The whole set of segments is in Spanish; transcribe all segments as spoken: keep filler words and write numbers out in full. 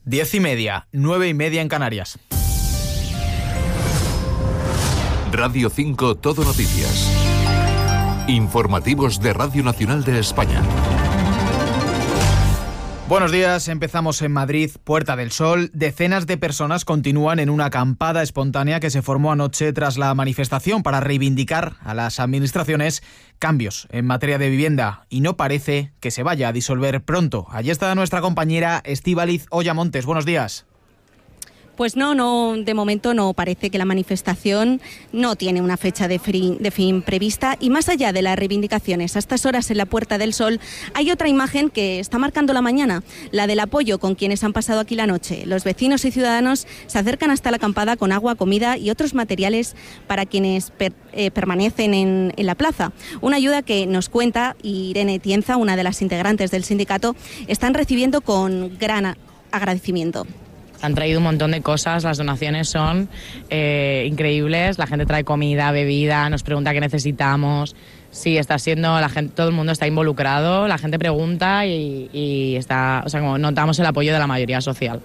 Diez y media, nueve y media en Canarias. Radio cinco Todo Noticias. Informativos de Radio Nacional de España. Buenos días, empezamos en Madrid, Puerta del Sol. Decenas de personas continúan en una acampada espontánea que se formó anoche tras la manifestación para reivindicar a las administraciones cambios en materia de vivienda, y no parece que se vaya a disolver pronto. Allí está nuestra compañera Estíbaliz Oyamontes. Buenos días. Pues no, no, de momento no parece que la manifestación no tiene una fecha de fin, de fin prevista, y más allá de las reivindicaciones a estas horas en la Puerta del Sol hay otra imagen que está marcando la mañana, la del apoyo con quienes han pasado aquí la noche. Los vecinos y ciudadanos se acercan hasta la acampada con agua, comida y otros materiales para quienes per, eh, permanecen en, en la plaza. Una ayuda que nos cuenta Irene Tienza, una de las integrantes del sindicato, están recibiendo con gran agradecimiento. Han traído un montón de cosas, las donaciones son eh, increíbles, la gente trae comida, bebida, nos pregunta qué necesitamos. Sí, está siendo, la gente, todo el mundo está involucrado, la gente pregunta y, y está, o sea, como notamos el apoyo de la mayoría social.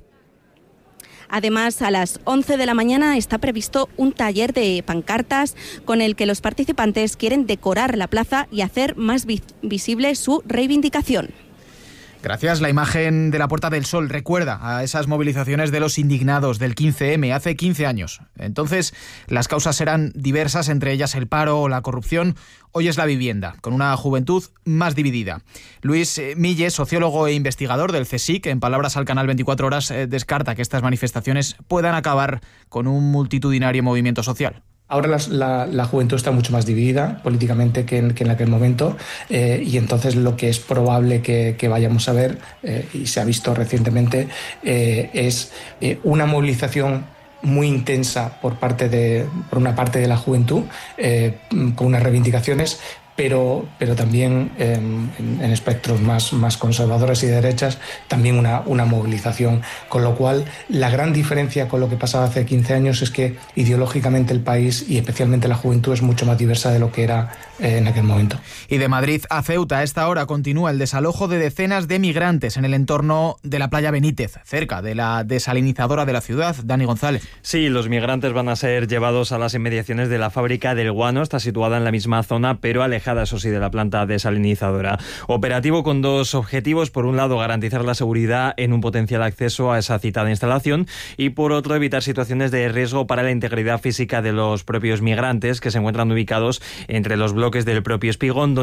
Además, a las once de la mañana está previsto un taller de pancartas con el que los participantes quieren decorar la plaza y hacer más vi- visible su reivindicación. Gracias. La imagen de la Puerta del Sol recuerda a esas movilizaciones de los indignados del quince eme hace quince años. Entonces, las causas eran diversas, entre ellas el paro o la corrupción. Hoy es la vivienda, con una juventud más dividida. Luis Mille, sociólogo e investigador del CSIC, en palabras al canal veinticuatro horas, descarta que estas manifestaciones puedan acabar con un multitudinario movimiento social. Ahora la, la, la juventud está mucho más dividida políticamente que en, que en aquel momento, eh, y entonces lo que es probable que, que vayamos a ver, eh, y se ha visto recientemente, eh, es eh, una movilización muy intensa por parte de por una parte de la juventud, eh, con unas reivindicaciones, pero, pero también eh, en, en espectros más, más conservadores y de derechas, también una, una movilización. Con lo cual, la gran diferencia con lo que pasaba hace quince años es que ideológicamente el país, y especialmente la juventud, es mucho más diversa de lo que era eh, en aquel momento. Y de Madrid a Ceuta, a esta hora continúa el desalojo de decenas de migrantes en el entorno de la playa Benítez, cerca de la desalinizadora de la ciudad. Dani González. Sí, los migrantes van a ser llevados a las inmediaciones de la fábrica del Guano. Está situada en la misma zona, pero alejada, eso sí, de la planta desalinizadora. Operativo con dos objetivos: por un lado, garantizar la seguridad en un potencial acceso a esa citada instalación, y por otro, evitar situaciones de riesgo para la integridad física de los propios migrantes, que se encuentran ubicados entre los bloques del propio espigón,